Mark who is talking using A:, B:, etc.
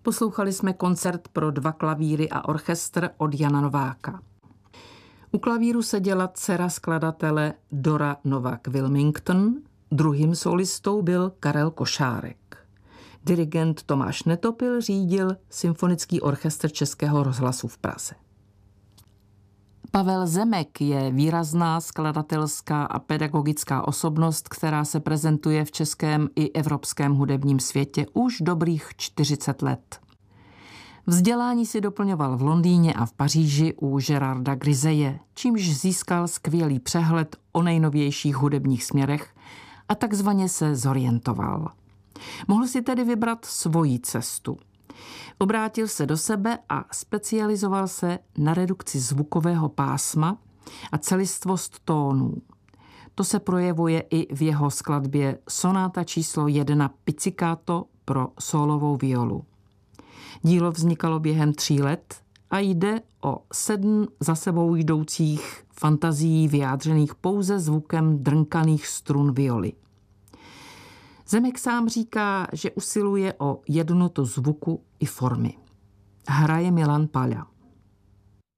A: Poslouchali jsme koncert pro 2 klavíry a orchestr od Jana Nováka. U klavíru seděla dcera skladatele Dora Novák-Wilmington, druhým solistou byl Karel Košárek. Dirigent Tomáš Netopil řídil Symfonický orchestr Českého rozhlasu v Praze. Pavel Zemek je výrazná skladatelská a pedagogická osobnost, která se prezentuje v českém i evropském hudebním světě už dobrých 40 let. Vzdělání si doplňoval v Londýně a v Paříži u Gérarda Griseje, čímž získal skvělý přehled o nejnovějších hudebních směrech a takzvaně se zorientoval. Mohl si tedy vybrat svoji cestu. Obrátil se do sebe a specializoval se na redukci zvukového pásma a celistvost tónů. To se projevuje i v jeho skladbě Sonáta číslo 1 Pizzicato pro sólovou violu. Dílo vznikalo během 3 let a jde o 7 za sebou jdoucích fantazií vyjádřených pouze zvukem drnkaných strun violy. Zemek sám říká, že usiluje o jednotu zvuku i formy. Hraje Milan Páľa.